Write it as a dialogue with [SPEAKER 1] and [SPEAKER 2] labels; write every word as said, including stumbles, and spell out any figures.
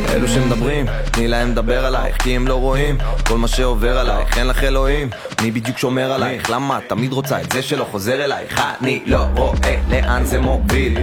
[SPEAKER 1] אלו שמדברים, תני להם לדבר עלייך, כי הם לא רואים כל מה שעובר עלייך. אין לך אלוהים, מי בדיוק שומר עלייך? למה תמיד רוצה את זה שלא חוזר אלייך? אני לא רואה לאן זה מוביל,